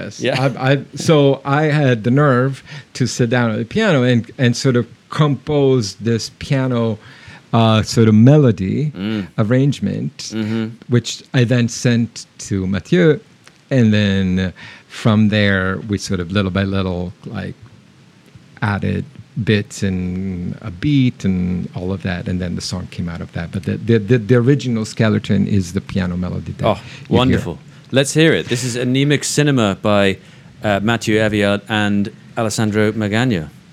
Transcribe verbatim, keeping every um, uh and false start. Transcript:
Yes. Yeah. I, I, so I had the nerve to sit down at the piano and, and sort of compose this piano uh, sort of melody Mm. arrangement, Mm-hmm. which I then sent to Mathieu. And then uh, from there, we sort of little by little, like, added bits and a beat and all of that, and then the song came out of that. But the the, the, the original skeleton is the piano melody. That Oh, you wonderful. hear. Let's hear it. This is Anemic Cinema by uh, Mathieu Aviard and Alessandro Magagno.